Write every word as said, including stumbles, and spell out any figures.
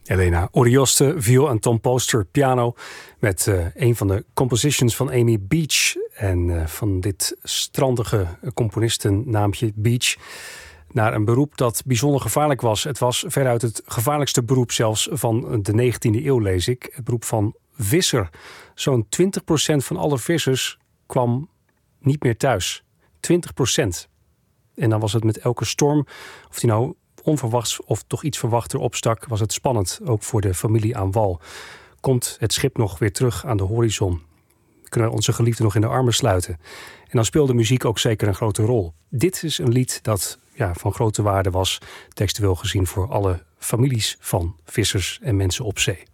Elena Orioste, viool en Tom Poster, piano. Met uh, een van de compositions van Amy Beach. En uh, van dit strandige componistennaampje Beach. Naar een beroep dat bijzonder gevaarlijk was. Het was veruit het gevaarlijkste beroep zelfs van de negentiende eeuw, lees ik. Het beroep van visser. Zo'n twintig procent van alle vissers kwam niet meer thuis. twintig procent. En dan was het met elke storm, of die nou onverwachts of toch iets verwachter opstak, was het spannend, ook voor de familie aan wal. Komt het schip nog weer terug aan de horizon? Kunnen we onze geliefden nog in de armen sluiten? En dan speelde muziek ook zeker een grote rol. Dit is een lied dat ja, van grote waarde was, textueel gezien, voor alle families van vissers en mensen op zee.